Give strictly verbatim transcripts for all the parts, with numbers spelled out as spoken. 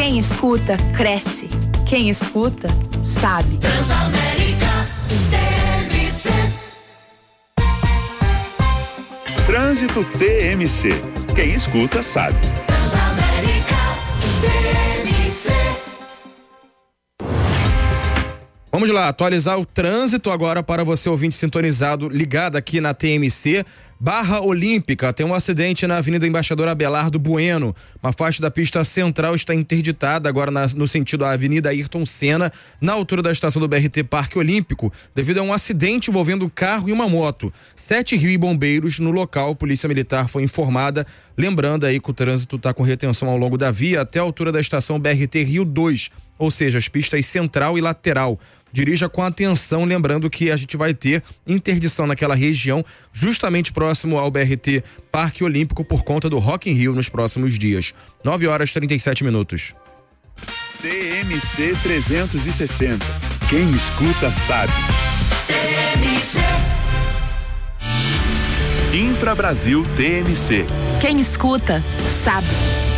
Quem escuta, cresce. Quem escuta, sabe. Transamérica T M C. Trânsito T M C. Quem escuta, sabe. Transamérica T M C. Vamos lá, atualizar o trânsito agora para você ouvinte sintonizado, ligado aqui na T M C. Barra Olímpica, tem um acidente na Avenida Embaixador Abelardo Bueno. Uma faixa da pista central está interditada agora na, no sentido da Avenida Ayrton Senna, na altura da estação do B R T Parque Olímpico, devido a um acidente envolvendo um carro e uma moto. Sete Rio e bombeiros no local, Polícia Militar foi informada. Lembrando aí que o trânsito está com retenção ao longo da via até a altura da estação B R T Rio dois, ou seja, as pistas central e lateral. Dirija com atenção, lembrando que a gente vai ter interdição naquela região, justamente próximo ao B R T Parque Olímpico, por conta do Rock in Rio nos próximos dias. nove horas e trinta e sete minutos. T M C trezentos e sessenta. Quem escuta, sabe. T M C. Infra Brasil T M C. Quem escuta, sabe.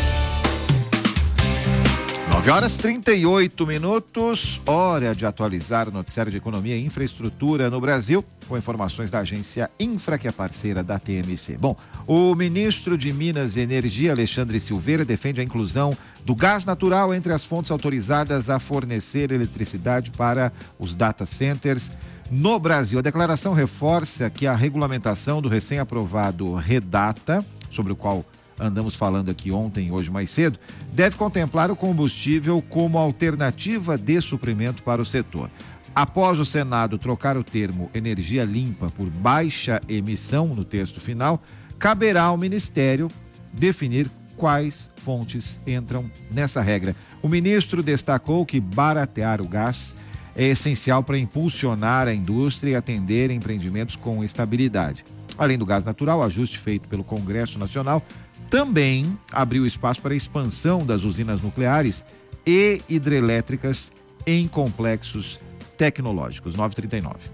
nove horas e trinta e oito minutos, hora de atualizar o noticiário de economia e infraestrutura no Brasil, com informações da agência Infra, que é parceira da T M C. Bom, o ministro de Minas e Energia, Alexandre Silveira, defende a inclusão do gás natural entre as fontes autorizadas a fornecer eletricidade para os data centers no Brasil. A declaração reforça que a regulamentação do recém-aprovado REDATA, sobre o qual andamos falando aqui ontem e hoje mais cedo, deve contemplar o combustível como alternativa de suprimento para o setor. Após o Senado trocar o termo energia limpa por baixa emissão no texto final, caberá ao Ministério definir quais fontes entram nessa regra. O ministro destacou que baratear o gás é essencial para impulsionar a indústria e atender empreendimentos com estabilidade. Além do gás natural, o ajuste feito pelo Congresso Nacional também abriu espaço para a expansão das usinas nucleares e hidrelétricas em complexos tecnológicos. nove e trinta e nove.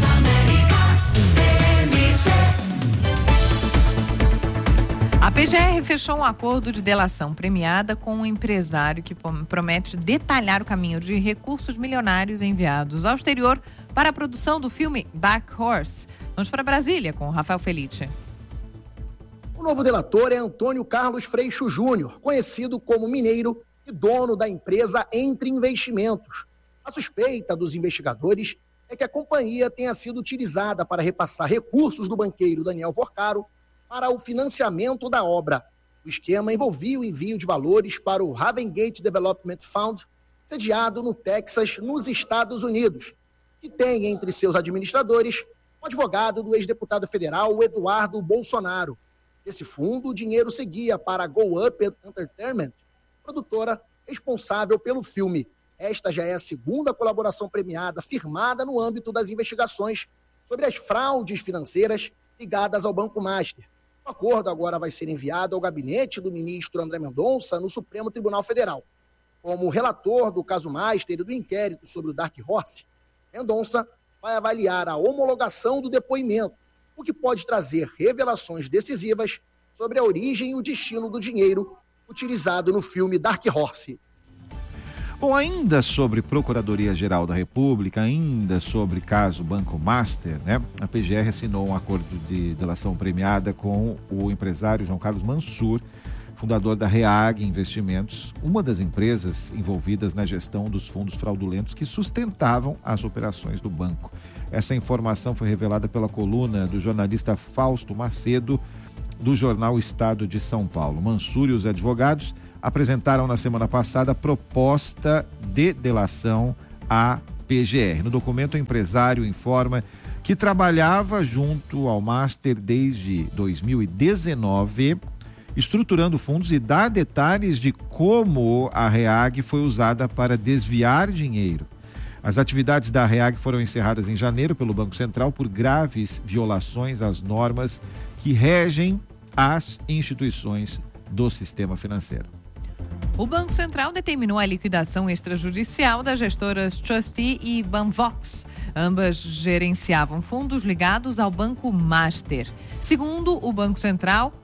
A P G R fechou um acordo de delação premiada com um empresário que promete detalhar o caminho de recursos milionários enviados ao exterior para a produção do filme Dark Horse. Vamos para Brasília com o Rafael Felice. O novo delator é Antônio Carlos Freixo Júnior, conhecido como mineiro e dono da empresa Entre Investimentos. A suspeita dos investigadores é que a companhia tenha sido utilizada para repassar recursos do banqueiro Daniel Forcaro para o financiamento da obra. O esquema envolvia o envio de valores para o Ravengate Development Fund, sediado no Texas, nos Estados Unidos, que tem entre seus administradores o advogado do ex-deputado federal Eduardo Bolsonaro. Desse fundo, o dinheiro seguia para a Go Up Entertainment, produtora responsável pelo filme. Esta já é a segunda colaboração premiada firmada no âmbito das investigações sobre as fraudes financeiras ligadas ao Banco Master. O acordo agora vai ser enviado ao gabinete do ministro André Mendonça no Supremo Tribunal Federal. Como relator do caso Master e do inquérito sobre o Dark Horse, Mendonça vai avaliar a homologação do depoimento, o que pode trazer revelações decisivas sobre a origem e o destino do dinheiro utilizado no filme Dark Horse. Bom, ainda sobre Procuradoria-Geral da República, ainda sobre caso Banco Master, né? A P G R assinou um acordo de delação premiada com o empresário João Carlos Mansur, fundador da REAG Investimentos, uma das empresas envolvidas na gestão dos fundos fraudulentos que sustentavam as operações do banco. Essa informação foi revelada pela coluna do jornalista Fausto Macedo, do jornal Estado de São Paulo. Mansur e os advogados apresentaram na semana passada proposta de delação à P G R. No documento, o empresário informa que trabalhava junto ao Master desde dois mil e dezenove, estruturando fundos, e dá detalhes de como a REAG foi usada para desviar dinheiro. As atividades da REAG foram encerradas em janeiro pelo Banco Central por graves violações às normas que regem as instituições do sistema financeiro. O Banco Central determinou a liquidação extrajudicial das gestoras Trustee e Banvox. Ambas gerenciavam fundos ligados ao Banco Master. Segundo o Banco Central,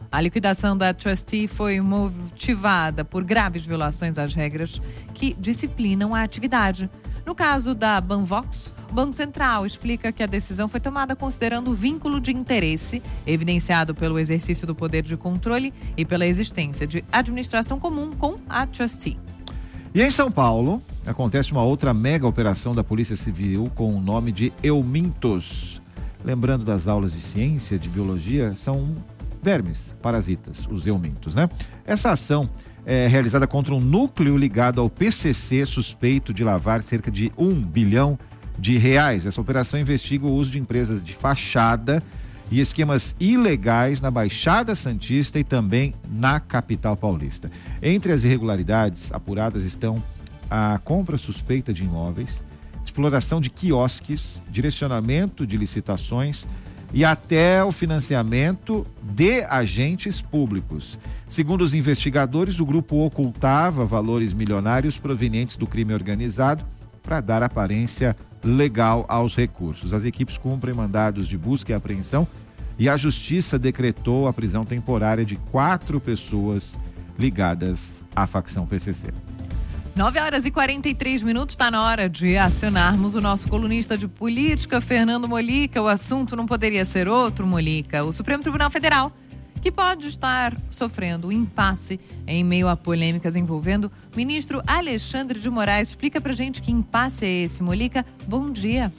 A liquidação da Trustee foi motivada por graves violações às regras que disciplinam a atividade. No caso da Banvox, o Banco Central explica que a decisão foi tomada considerando o vínculo de interesse evidenciado pelo exercício do poder de controle e pela existência de administração comum com a Trustee. E em São Paulo, acontece uma outra mega operação da Polícia Civil com o nome de Eumintos. Lembrando das aulas de ciência, de biologia, são vermes, parasitas, os eumintos, né? Essa ação é realizada contra um núcleo ligado ao P C C, suspeito de lavar cerca de um bilhão de reais. Essa operação investiga o uso de empresas de fachada e esquemas ilegais na Baixada Santista e também na capital paulista. Entre as irregularidades apuradas estão a compra suspeita de imóveis, exploração de quiosques, direcionamento de licitações e até o financiamento de agentes públicos. Segundo os investigadores, o grupo ocultava valores milionários provenientes do crime organizado para dar aparência legal aos recursos. As equipes cumprem mandados de busca e apreensão e a Justiça decretou a prisão temporária de quatro pessoas ligadas à facção P C C. nove horas e quarenta e três minutos, está na hora de acionarmos o nosso colunista de política, Fernando Molica. O assunto não poderia ser outro, Molica. O Supremo Tribunal Federal, que pode estar sofrendo um impasse em meio a polêmicas envolvendo o ministro Alexandre de Moraes. Explica pra gente que impasse é esse, Molica. Bom dia.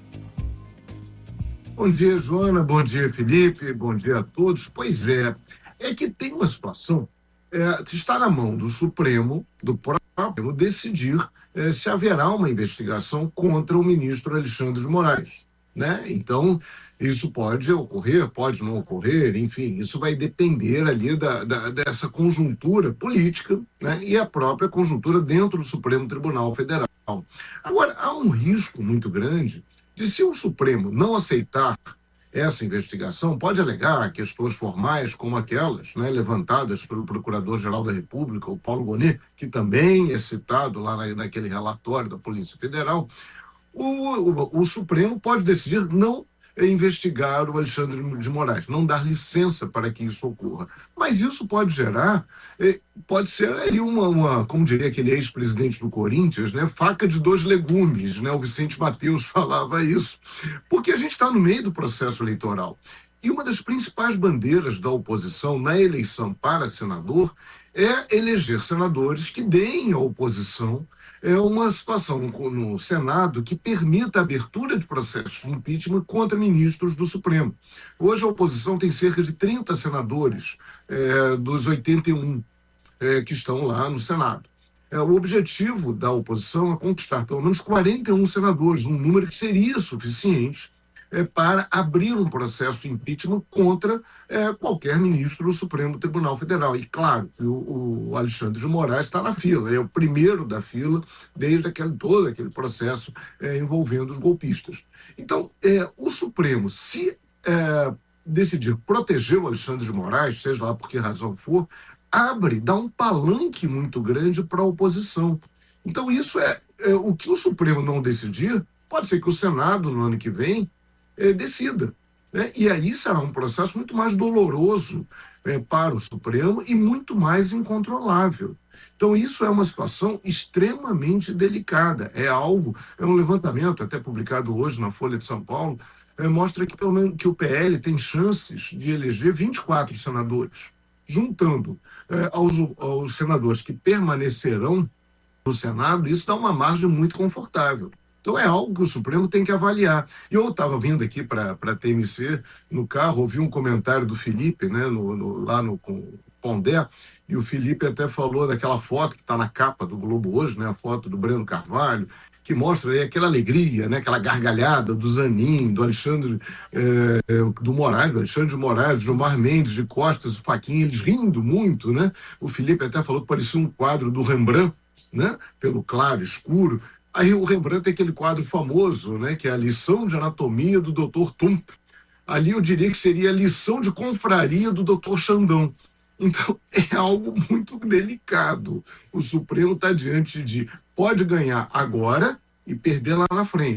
Bom dia, Joana. Bom dia, Felipe. Bom dia a todos. Pois é, é que tem uma situação, é, está na mão do Supremo, do próprio, decidir é, se haverá uma investigação contra o ministro Alexandre de Moraes, né? Então, isso pode ocorrer, pode não ocorrer, enfim, isso vai depender ali da, da, dessa conjuntura política, né? E a própria conjuntura dentro do Supremo Tribunal Federal. Agora, há um risco muito grande de, se o Supremo não aceitar essa investigação, pode alegar questões formais como aquelas, né, levantadas pelo Procurador-Geral da República, o Paulo Gonet, que também é citado lá na, naquele relatório da Polícia Federal. O, o, o Supremo pode decidir não investigar o Alexandre de Moraes, não dar licença para que isso ocorra. Mas isso pode gerar, pode ser ali uma, uma como diria aquele ex-presidente do Corinthians, né, faca de dois legumes, né, o Vicente Mateus falava isso, porque a gente está no meio do processo eleitoral. E uma das principais bandeiras da oposição na eleição para senador é eleger senadores que deem à oposição é uma situação no, no Senado que permita a abertura de processos de impeachment contra ministros do Supremo. Hoje a oposição tem cerca de trinta senadores é, dos oitenta e um é, que estão lá no Senado. É, o objetivo da oposição é conquistar pelo menos quarenta e um senadores, um número que seria suficiente é, para abrir um processo de impeachment contra é, qualquer ministro do Supremo Tribunal Federal. E claro, o, o Alexandre de Moraes está na fila, é o primeiro da fila desde aquele, todo aquele processo é, envolvendo os golpistas. Então, é, o Supremo, se é, decidir proteger o Alexandre de Moraes, seja lá por que razão for, abre, dá um palanque muito grande para a oposição. Então, isso é, é o que o Supremo não decidir, pode ser que o Senado, no ano que vem, É, decida, né? E aí será um processo muito mais doloroso é, para o Supremo e muito mais incontrolável. Então isso é uma situação extremamente delicada, é algo, é um levantamento até publicado hoje na Folha de São Paulo, é, mostra que pelo menos que o P L tem chances de eleger vinte e quatro senadores, juntando é, aos, aos senadores que permanecerão no Senado, isso dá uma margem muito confortável. Então é algo que o Supremo tem que avaliar. E eu estava vindo aqui para a T M C no carro, ouvi um comentário do Felipe, né, no, no, lá no com Pondé, e o Felipe até falou daquela foto que está na capa do Globo hoje, né, a foto do Breno Carvalho, que mostra aí aquela alegria, né, aquela gargalhada do Zanin, do Alexandre é, do Moraes, do Alexandre de Moraes, do Gilmar Mendes de Costas, o Fachin, eles rindo muito, né? O Felipe até falou que parecia um quadro do Rembrandt, né, pelo claro, escuro. Aí o Rembrandt tem aquele quadro famoso, né, que é a lição de anatomia do doutor Tump. Ali eu diria que seria a lição de confraria do doutor Xandão. Então é algo muito delicado. O Supremo está diante de, pode ganhar agora e perder lá na frente.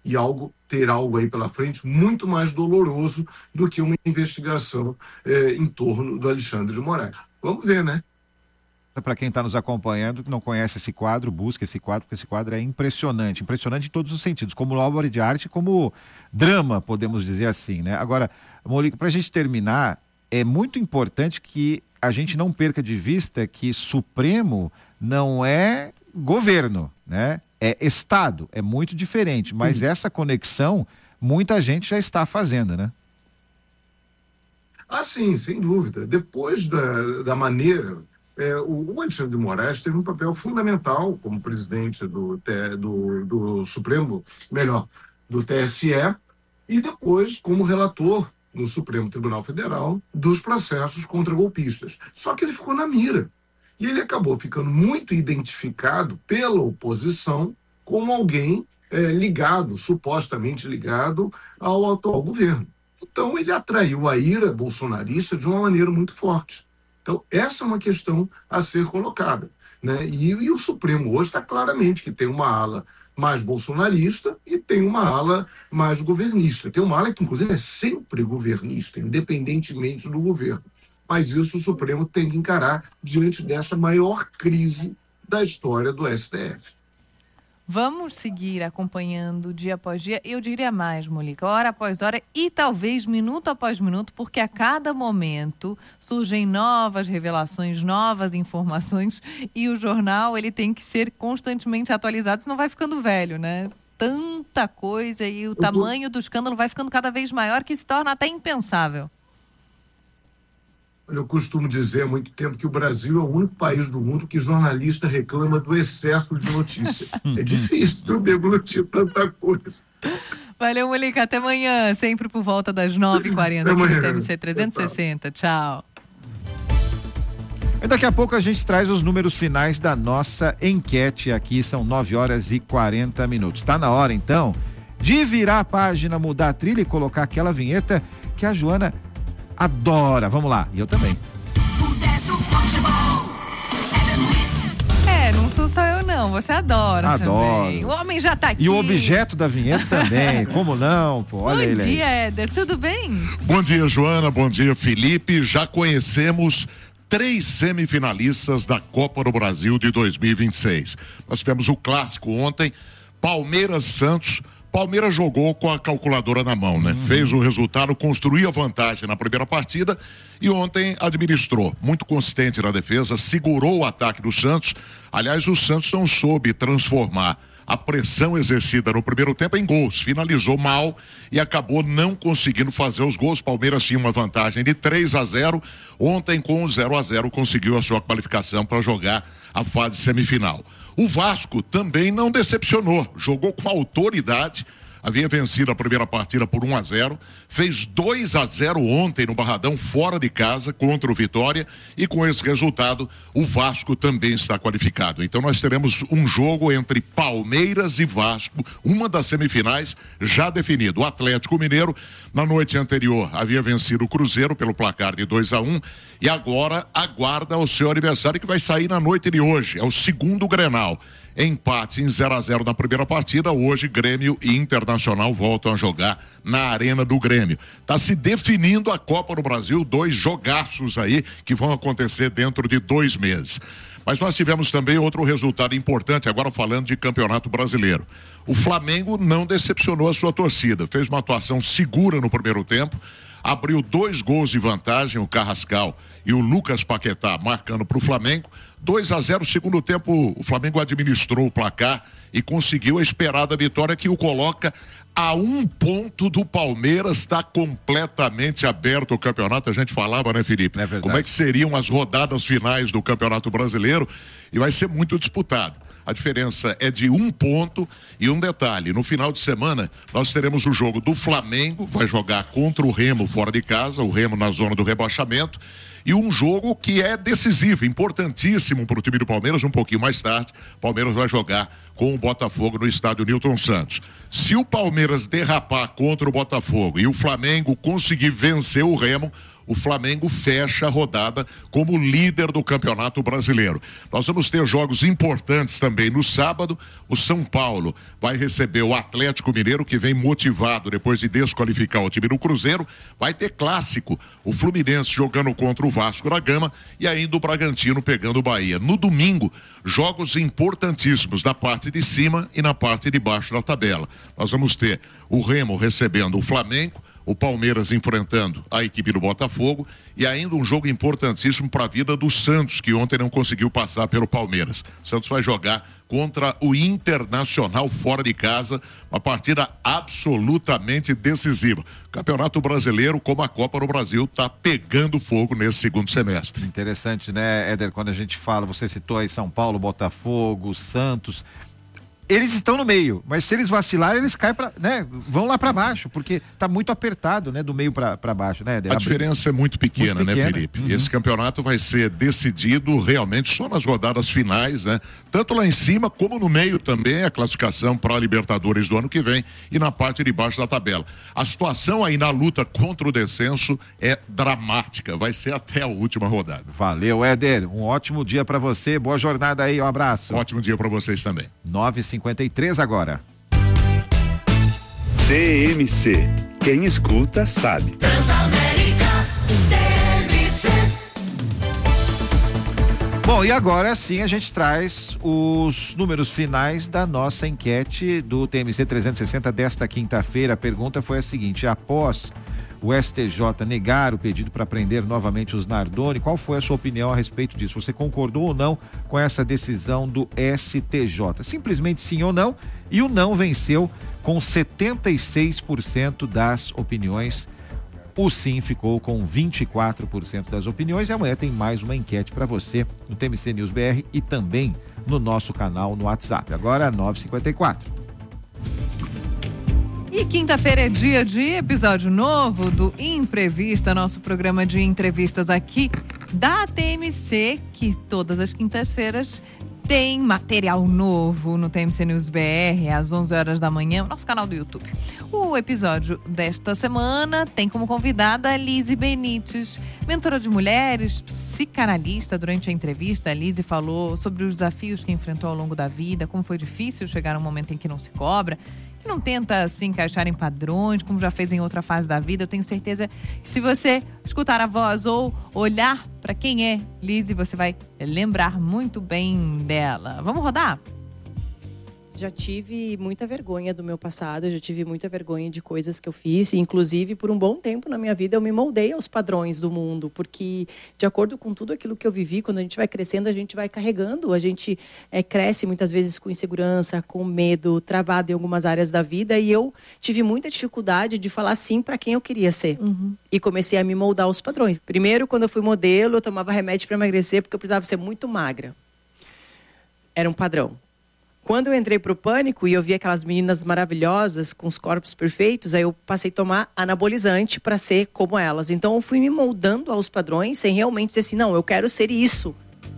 e algo ter algo aí pela frente muito mais doloroso do que uma investigação é, em torno do Alexandre de Moraes. Vamos ver, né? Para quem está nos acompanhando, que não conhece esse quadro, busca esse quadro, porque esse quadro é impressionante, impressionante em todos os sentidos, como obra de arte, como drama, podemos dizer assim, né? Agora, Molico, para a gente terminar, é muito importante que a gente não perca de vista que Supremo não é governo, né? É Estado, é muito diferente, mas hum. essa conexão muita gente já está fazendo, né? Ah, sim, sem dúvida. Depois da, da maneira... É, o, o Alexandre de Moraes teve um papel fundamental como presidente do, do, do Supremo, melhor, do T S E, e depois como relator no Supremo Tribunal Federal dos processos contra golpistas. Só que ele ficou na mira. E ele acabou ficando muito identificado pela oposição como alguém é, ligado, supostamente ligado ao atual governo. Então ele atraiu a ira bolsonarista de uma maneira muito forte. Então, essa é uma questão a ser colocada, né? E, e o Supremo hoje está claramente que tem uma ala mais bolsonarista e tem uma ala mais governista. Tem uma ala que, inclusive, é sempre governista, independentemente do governo. Mas isso o Supremo tem que encarar diante dessa maior crise da história do S T F. Vamos seguir acompanhando dia após dia, eu diria mais, Molica, hora após hora e talvez minuto após minuto, porque a cada momento surgem novas revelações, novas informações e o jornal ele tem que ser constantemente atualizado, senão vai ficando velho, né? Tanta coisa e o tamanho do escândalo vai ficando cada vez maior que se torna até impensável. Eu costumo dizer há muito tempo que o Brasil é o único país do mundo que jornalista reclama do excesso de notícia. É difícil deglutir tanta coisa. Valeu, Molica. Até amanhã, sempre por volta das nove e quarenta aqui no T M C trezentos e sessenta. Tchau. E daqui a pouco a gente traz os números finais da nossa enquete aqui. São nove horas e quarenta minutos. Está na hora, então, de virar a página, mudar a trilha e colocar aquela vinheta que a Joana adora. Vamos lá. E eu também. É, não sou só eu não. Você adora Adoro. também. O homem já tá aqui. E o objeto da vinheta também. Como não? Pô, olha ele aí. Bom dia, Éder. Tudo bem? Bom dia, Joana. Bom dia, Felipe. Já conhecemos três semifinalistas da Copa do Brasil de dois mil e vinte e seis. Nós tivemos o clássico ontem, Palmeiras-Santos. Palmeiras jogou com a calculadora na mão, né? Uhum. Fez o resultado, construiu a vantagem na primeira partida e ontem administrou. Muito consistente na defesa, segurou o ataque do Santos. Aliás, o Santos não soube transformar a pressão exercida no primeiro tempo em gols. Finalizou mal e acabou não conseguindo fazer os gols. Palmeiras tinha uma vantagem de três a zero. Ontem, com o zero a zero, conseguiu a sua qualificação para jogar a fase semifinal. O Vasco também não decepcionou, jogou com autoridade, havia vencido a primeira partida por um a zero, fez dois a zero ontem no Barradão, fora de casa, contra o Vitória, e com esse resultado, o Vasco também está qualificado. Então nós teremos um jogo entre Palmeiras e Vasco, uma das semifinais já definido. O Atlético Mineiro, na noite anterior, havia vencido o Cruzeiro pelo placar de dois a um, e agora aguarda o seu aniversário que vai sair na noite de hoje, é o segundo Grenal. Empate em zero a zero na primeira partida. Hoje Grêmio e Internacional voltam a jogar na Arena do Grêmio. Está se definindo a Copa do Brasil, dois jogaços aí que vão acontecer dentro de dois meses. Mas nós tivemos também outro resultado importante, agora falando de Campeonato Brasileiro. O Flamengo não decepcionou a sua torcida, fez uma atuação segura no primeiro tempo, abriu dois gols de vantagem, o Carrascal e o Lucas Paquetá marcando para o Flamengo. dois a zero, segundo tempo, o Flamengo administrou o placar e conseguiu a esperada vitória que o coloca a um ponto do Palmeiras. Está completamente aberto o campeonato. A gente falava, né, Felipe? É Como é que seriam as rodadas finais do Campeonato Brasileiro? E vai ser muito disputado. A diferença é de um ponto e um detalhe, no final de semana nós teremos o jogo do Flamengo, vai jogar contra o Remo fora de casa, o Remo na zona do rebaixamento, e um jogo que é decisivo, importantíssimo para o time do Palmeiras. Um pouquinho mais tarde, o Palmeiras vai jogar com o Botafogo no estádio Newton Santos. Se o Palmeiras derrapar contra o Botafogo e o Flamengo conseguir vencer o Remo, o Flamengo fecha a rodada como líder do Campeonato Brasileiro. Nós vamos ter jogos importantes também no sábado. O São Paulo vai receber o Atlético Mineiro, que vem motivado depois de desqualificar o time do Cruzeiro. Vai ter clássico, o Fluminense jogando contra o Vasco da Gama e ainda o Bragantino pegando o Bahia. No domingo, jogos importantíssimos na parte de cima e na parte de baixo da tabela. Nós vamos ter o Remo recebendo o Flamengo, o Palmeiras enfrentando a equipe do Botafogo e ainda um jogo importantíssimo para a vida do Santos, que ontem não conseguiu passar pelo Palmeiras. Santos vai jogar contra o Internacional fora de casa, uma partida absolutamente decisiva. O Campeonato Brasileiro, como a Copa do Brasil, está pegando fogo nesse segundo semestre. Interessante, né, Éder, quando a gente fala, você citou aí São Paulo, Botafogo, Santos, eles estão no meio, mas se eles vacilarem, eles caem para, né, vão lá para baixo, porque tá muito apertado, né, do meio para baixo, né? A diferença é muito pequena, muito pequena, né, Felipe? Uhum. Esse campeonato vai ser decidido realmente só nas rodadas finais, né? Tanto lá em cima como no meio também, a classificação para a Libertadores do ano que vem e na parte de baixo da tabela. A situação aí na luta contra o descenso é dramática, vai ser até a última rodada. Valeu, Éder, um ótimo dia para você, boa jornada aí, um abraço. Ótimo dia para vocês também. nove e cinquenta e três agora. T M C. Quem escuta sabe. Transamérica T M C. Bom, e agora sim a gente traz os números finais da nossa enquete do T M C trezentos e sessenta desta quinta-feira. A pergunta foi a seguinte: após o S T J negar o pedido para prender novamente os Nardoni, qual foi a sua opinião a respeito disso? Você concordou ou não com essa decisão do S T J? Simplesmente sim ou não, e o não venceu com setenta e seis por cento das opiniões. O sim ficou com vinte e quatro por cento das opiniões, e amanhã tem mais uma enquete para você no T M C News B R e também no nosso canal no WhatsApp. Agora nove e cinquenta e quatro. E quinta-feira é dia de episódio novo do Imprevista, nosso programa de entrevistas aqui da T M C, que todas as quintas-feiras tem material novo no T M C News B R, às onze horas da manhã, no nosso canal do YouTube. O episódio desta semana tem como convidada a Lise Benites, mentora de mulheres, psicanalista. Durante a entrevista, a Lise falou sobre os desafios que enfrentou ao longo da vida, como foi difícil chegar a um momento em que não se cobra, que não tenta se encaixar em padrões, como já fez em outra fase da vida. Eu tenho certeza que se você escutar a voz ou olhar para quem é Lise, você vai lembrar muito bem dela. Vamos rodar? Já tive muita vergonha do meu passado, já tive muita vergonha de coisas que eu fiz, e inclusive por um bom tempo na minha vida eu me moldei aos padrões do mundo, porque de acordo com tudo aquilo que eu vivi, quando a gente vai crescendo, a gente vai carregando, a gente é, cresce muitas vezes com insegurança, com medo, travado em algumas áreas da vida, e eu tive muita dificuldade de falar sim para quem eu queria ser. Uhum. E comecei a me moldar aos padrões. Primeiro, quando eu fui modelo, eu tomava remédio para emagrecer porque eu precisava ser muito magra. Era um padrão. Quando eu entrei pro Pânico e eu vi aquelas meninas maravilhosas, com os corpos perfeitos, aí eu passei a tomar anabolizante para ser como elas. Então eu fui me moldando aos padrões, sem realmente dizer assim, não, eu quero ser isso.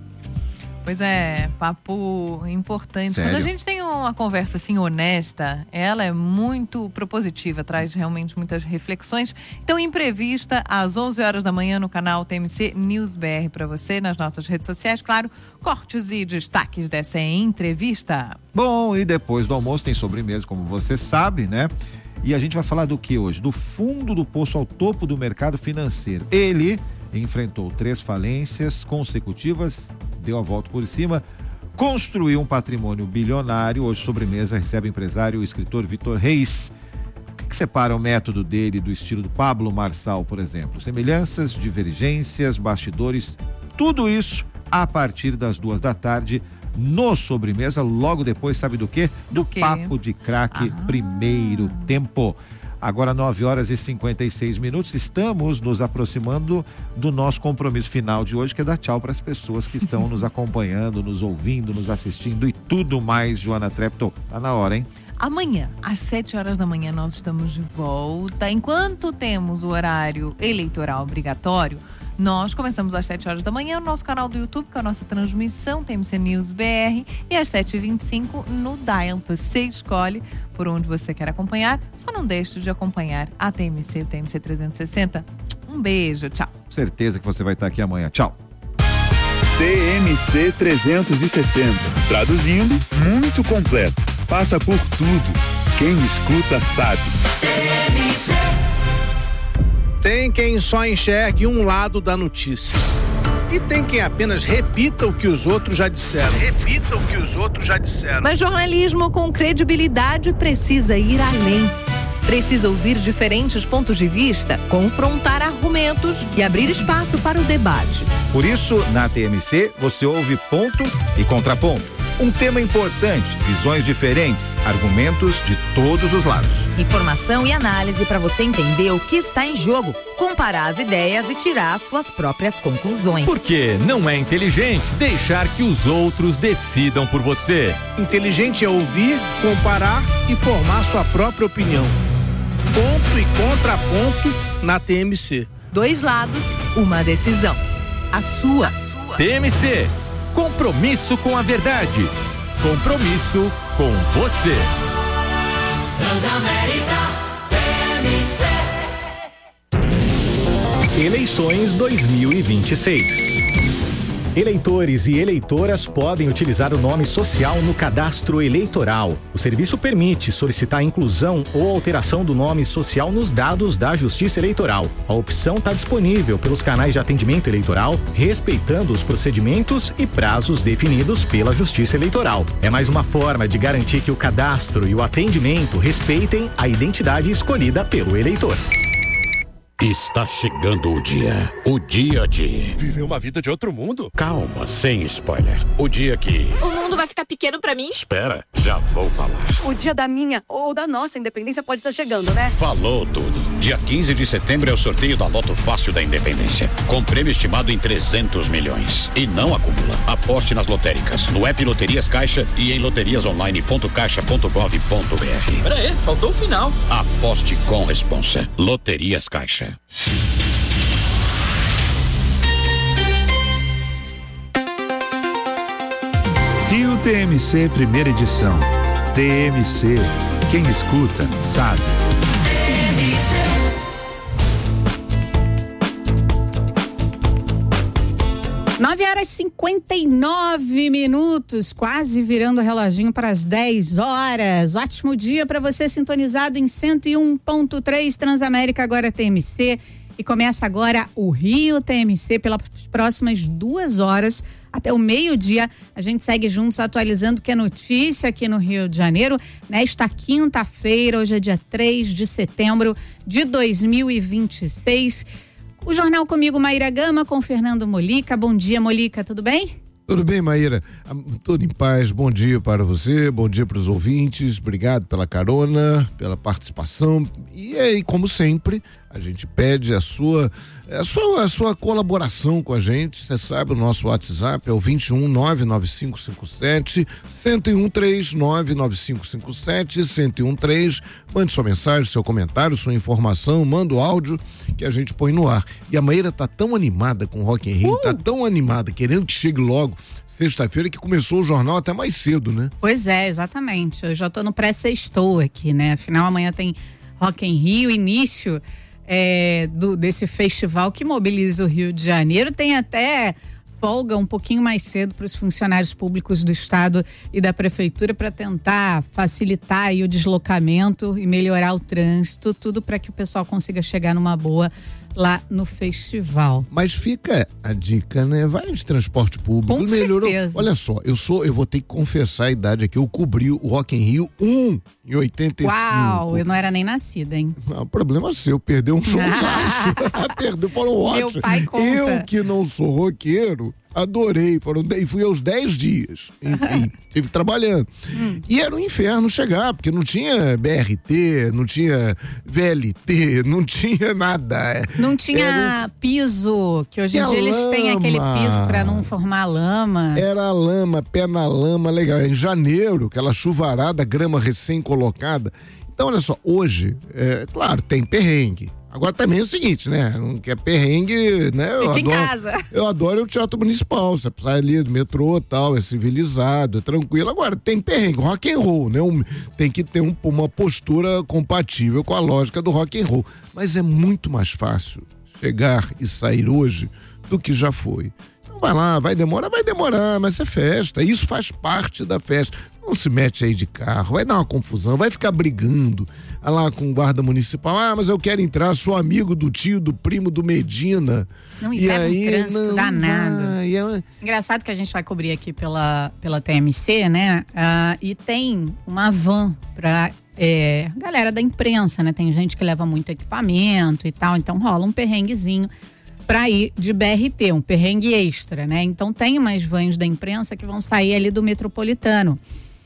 Pois é, papo importante. Sério? Quando a gente tem uma conversa assim honesta, ela é muito propositiva, traz realmente muitas reflexões. Então, Imprevista, às onze horas da manhã no canal T M C News B R para você, nas nossas redes sociais, claro, cortes e destaques dessa entrevista. Bom, e depois do almoço tem sobremesa, como você sabe, né? E a gente vai falar do que hoje? Do fundo do poço ao topo do mercado financeiro. Ele enfrentou três falências consecutivas, deu a volta por cima, construiu um patrimônio bilionário. Hoje, sobremesa, recebe o empresário, o escritor Vitor Reis. O que, que separa o método dele do estilo do Pablo Marçal, por exemplo? Semelhanças, divergências, bastidores, tudo isso a partir das duas da tarde no Sobremesa, logo depois, sabe do quê? Do, do quê? Papo de Craque, ah. Primeiro Tempo. Agora nove horas e cinquenta e seis minutos, estamos nos aproximando do nosso compromisso final de hoje, que é dar tchau para as pessoas que estão nos acompanhando, nos ouvindo, nos assistindo e tudo mais. Joana Treptow, tá na hora, hein? Amanhã, às sete horas da manhã, nós estamos de volta. Enquanto temos o horário eleitoral obrigatório, nós começamos às sete horas da manhã no nosso canal do YouTube, com a nossa transmissão T M C News B R, e às sete e vinte e cinco no Dial. Você escolhe por onde você quer acompanhar. Só não deixe de acompanhar a T M C, o T M C trezentos e sessenta. Um beijo, tchau. Certeza que você vai estar aqui amanhã. Tchau. T M C trezentos e sessenta. Traduzindo, muito completo. Passa por tudo. Quem escuta sabe. Tem quem só enxergue um lado da notícia. E tem quem apenas repita o que os outros já disseram. Repita o que os outros já disseram. Mas jornalismo com credibilidade precisa ir além. Precisa ouvir diferentes pontos de vista, confrontar argumentos e abrir espaço para o debate. Por isso, na T M C, você ouve ponto e contraponto. Um tema importante, visões diferentes, argumentos de todos os lados. Informação e análise para você entender o que está em jogo, comparar as ideias e tirar suas próprias conclusões. Porque não é inteligente deixar que os outros decidam por você. Inteligente é ouvir, comparar e formar sua própria opinião. Ponto e contraponto na T M C. Dois lados, uma decisão. A sua. T M C. Compromisso com a verdade. Compromisso com você. Transamérica T M C. Eleições dois mil e vinte e seis. Eleitores e eleitoras podem utilizar o nome social no cadastro eleitoral. O serviço permite solicitar a inclusão ou alteração do nome social nos dados da Justiça Eleitoral. A opção está disponível pelos canais de atendimento eleitoral, respeitando os procedimentos e prazos definidos pela Justiça Eleitoral. É mais uma forma de garantir que o cadastro e o atendimento respeitem a identidade escolhida pelo eleitor. Está chegando o dia. O dia de... Viver uma vida de outro mundo? Calma, sem spoiler. O dia que... O mundo vai ficar pequeno pra mim? Espera, já vou falar. O dia da minha ou da nossa independência pode estar chegando, né? Falou tudo. Dia quinze de setembro é o sorteio da Loto Fácil da Independência. Com prêmio estimado em trezentos milhões. E não acumula. Aposte nas lotéricas, no app Loterias Caixa e em loterias online ponto caixa ponto gov ponto br. Pera aí, faltou o final. Aposte com responsa. Loterias Caixa. Rio T M C primeira edição. T M C, quem escuta sabe. nove horas e cinquenta e nove minutos, quase virando o reloginho para as dez horas. Ótimo dia para você sintonizado em cento e um ponto três Transamérica, agora T M C. E começa agora o Rio T M C pelas próximas duas horas até o meio-dia. A gente segue juntos atualizando o que é notícia aqui no Rio de Janeiro. Nesta quinta-feira, hoje é dia três de setembro de dois mil e vinte e seis. O Jornal comigo, Maíra Gama, com Fernando Molica. Bom dia, Molica, tudo bem? Tudo bem, Maíra? Tudo em paz. Bom dia para você, bom dia para os ouvintes. Obrigado pela carona, pela participação. E aí, como sempre, a gente pede a sua, a sua, a sua colaboração com a gente. Você sabe, o nosso WhatsApp é o vinte e um, nove nove cinco cinco sete, um zero um três, nove nove cinco cinco sete, um zero um três. Mande sua mensagem, seu comentário, sua informação, manda o áudio que a gente põe no ar. E a Maíra tá tão animada com o Rock in Rio, uh! tá tão animada, querendo que chegue logo sexta-feira, que começou o jornal até mais cedo, né? Pois é, exatamente. Eu já tô no pré-sextou aqui, né? Afinal, amanhã tem Rock in Rio, início é, do, desse festival que mobiliza o Rio de Janeiro. Tem até folga um pouquinho mais cedo para os funcionários públicos do estado e da prefeitura para tentar facilitar aí o deslocamento e melhorar o trânsito, tudo para que o pessoal consiga chegar numa boa lá no festival. Mas fica a dica, né? Vai de transporte público. Com melhorou. certeza. Olha só, eu sou, eu vou ter que confessar a idade aqui. Eu cobri o Rock in Rio um em oitenta e cinco. Uau, eu não era nem nascida, hein? Não, problema seu, perdeu um showzaço. Perdeu, foram ótimos. Meu pai conta. Eu que não sou roqueiro, adorei, foram dez, fui aos dez dias, enfim, tive trabalhando. Hum. E era um inferno chegar, porque não tinha B R T, não tinha V L T, não tinha nada. Não tinha era... piso, que hoje em dia eles têm aquele piso pra não formar lama. Era lama, pé na lama, legal. Em janeiro, aquela chuvarada, grama recém-colocada. Então, olha só, hoje, é, claro, tem perrengue. Agora também é o seguinte, né? Não quer perrengue, né? Eu Fica adoro, em casa. Eu adoro o Teatro Municipal. Você sai ali do metrô e tal, é civilizado, é tranquilo. Agora, tem perrengue, rock and roll, né? Um, tem que ter um, uma postura compatível com a lógica do rock and roll. Mas é muito mais fácil chegar e sair hoje do que já foi. Então vai lá, vai demorar, vai demorar, mas é festa, isso faz parte da festa. Não se mete aí de carro, vai dar uma confusão, vai ficar brigando lá com o guarda municipal. Ah, mas eu quero entrar, sou amigo do tio, do primo, do Medina. Não, e, e pega aí, um trânsito não danado. vai, é... Engraçado que a gente vai cobrir aqui pela, pela T M C, né? Ah, e tem uma van pra é, galera da imprensa, né? Tem gente que leva muito equipamento e tal, então rola um perrenguezinho para ir de B R T, um perrengue extra, né? Então tem umas vans da imprensa que vão sair ali do metropolitano.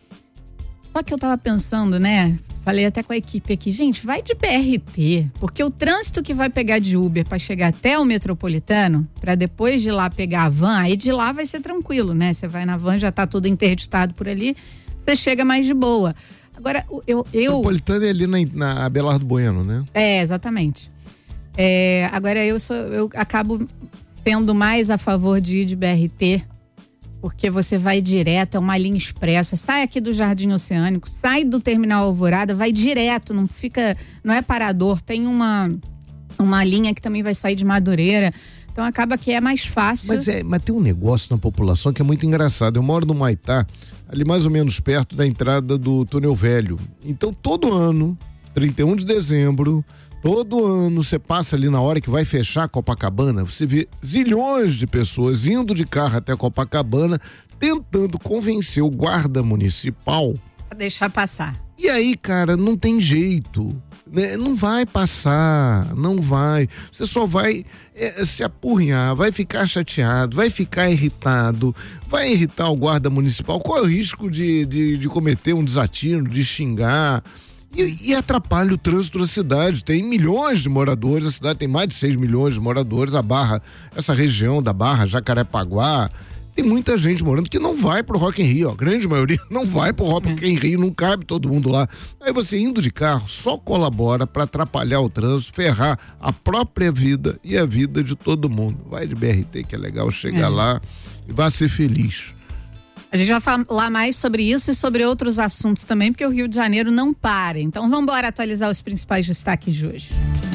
Só que eu tava pensando, né? Falei até com a equipe aqui, gente, vai de B R T, porque o trânsito que vai pegar de Uber para chegar até o metropolitano, para depois de lá pegar a van, aí de lá vai ser tranquilo, né? Você vai na van, já tá tudo interditado por ali, você chega mais de boa. Agora, eu... eu... Metropolitano é ali na, na Abelardo Bueno, né? É, exatamente. É, agora eu, sou, eu acabo sendo mais a favor de ir de B R T, porque você vai direto, é uma linha expressa, sai aqui do Jardim Oceânico, sai do Terminal Alvorada, vai direto, não fica, não é parador, tem uma, uma linha que também vai sair de Madureira, então acaba que é mais fácil. Mas, é, mas tem um negócio na população que é muito engraçado, eu moro no Maitá, ali mais ou menos perto da entrada do Túnel Velho, então todo ano, trinta e um de dezembro, todo ano você passa ali na hora que vai fechar Copacabana, você vê zilhões de pessoas indo de carro até Copacabana, tentando convencer o guarda municipal a deixar passar. E aí, cara, não tem jeito, né? Não vai passar, não vai. Você só vai é, se apurrinhar, vai ficar chateado, vai ficar irritado, vai irritar o guarda municipal. Qual é o risco de, de, de cometer um desatino, de xingar? E, e atrapalha o trânsito da cidade. Tem milhões de moradores, a cidade tem mais de seis milhões de moradores, a Barra, essa região da Barra, Jacarepaguá, tem muita gente morando que não vai pro Rock in Rio, a grande maioria não vai pro Rock in Rio, não cabe todo mundo lá. Aí você indo de carro só colabora para atrapalhar o trânsito, ferrar a própria vida e a vida de todo mundo. Vai de B R T que é legal, chega é. lá e vai ser feliz. A gente vai falar mais sobre isso e sobre outros assuntos também, porque o Rio de Janeiro não para. Então vamos embora atualizar os principais destaques de hoje.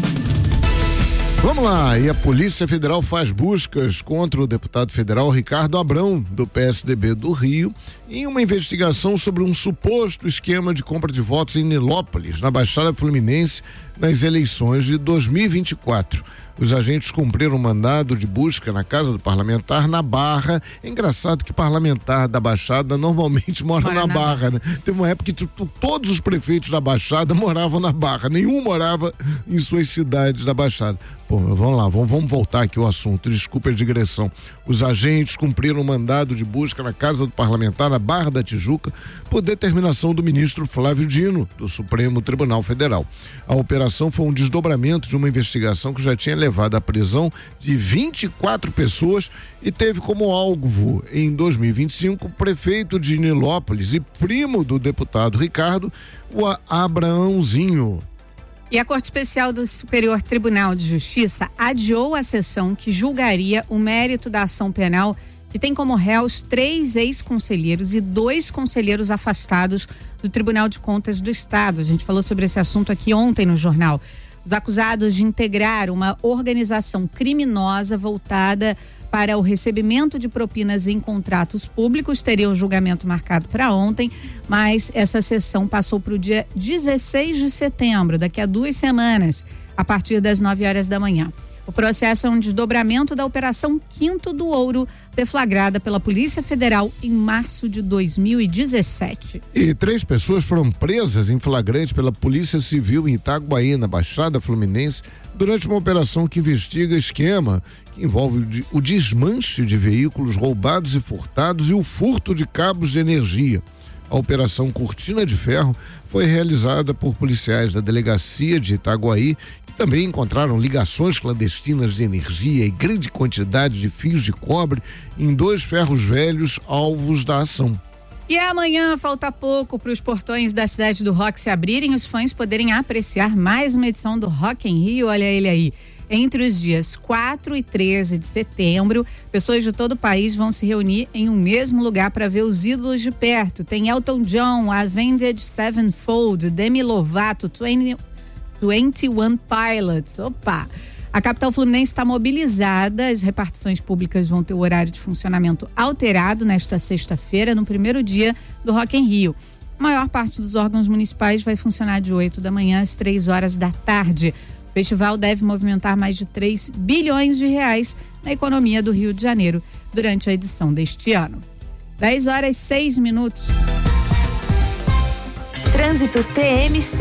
Vamos lá, e a Polícia Federal faz buscas contra o deputado federal Ricardo Abrão, do P S D B do Rio, em uma investigação sobre um suposto esquema de compra de votos em Nilópolis, na Baixada Fluminense, nas eleições de dois mil e vinte e quatro. Os agentes cumpriram um mandado de busca na casa do parlamentar na Barra. É engraçado que parlamentar da Baixada normalmente mora, mora na, na Barra, né? Teve uma época que tu, tu, todos os prefeitos da Baixada moravam na Barra, nenhum morava em suas cidades da Baixada. Pô, vamos lá, vamos, vamos voltar aqui ao assunto, desculpa a digressão. Os agentes cumpriram um mandado de busca na casa do parlamentar na Barra da Tijuca por determinação do ministro Flávio Dino, do Supremo Tribunal Federal. A operação foi um desdobramento de uma investigação que já tinha levado à prisão de vinte e quatro pessoas e teve como alvo, em dois mil e vinte e cinco, o prefeito de Nilópolis e primo do deputado Ricardo, o Abraãozinho. E a Corte Especial do Superior Tribunal de Justiça adiou a sessão que julgaria o mérito da ação penal que tem como réus três ex-conselheiros e dois conselheiros afastados do Tribunal de Contas do Estado. A gente falou sobre esse assunto aqui ontem no jornal. Os acusados de integrar uma organização criminosa voltada para o recebimento de propinas em contratos públicos teriam o julgamento marcado para ontem, mas essa sessão passou para o dia dezesseis de setembro, daqui a duas semanas, a partir das nove horas da manhã. O processo é um desdobramento da Operação Quinto do Ouro, deflagrada pela Polícia Federal em março de dois mil e dezessete. E três pessoas foram presas em flagrante pela Polícia Civil em Itaguaí, na Baixada Fluminense, durante uma operação que investiga esquema que envolve o desmanche de veículos roubados e furtados e o furto de cabos de energia. A Operação Cortina de Ferro foi realizada por policiais da Delegacia de Itaguaí, que também encontraram ligações clandestinas de energia e grande quantidade de fios de cobre em dois ferros velhos alvos da ação. E amanhã falta pouco para os portões da Cidade do Rock se abrirem e os fãs poderem apreciar mais uma edição do Rock in Rio. Olha ele aí. Entre os dias quatro e treze de setembro, pessoas de todo o país vão se reunir em um mesmo lugar para ver os ídolos de perto. Tem Elton John, Avenged Sevenfold, Demi Lovato, vinte e um Pilots. Opa! A capital fluminense está mobilizada, as repartições públicas vão ter o horário de funcionamento alterado nesta sexta-feira, no primeiro dia do Rock in Rio. A maior parte dos órgãos municipais vai funcionar de oito da manhã às três horas da tarde. O festival deve movimentar mais de três bilhões de reais na economia do Rio de Janeiro durante a edição deste ano. dez horas e seis minutos. Trânsito T M C.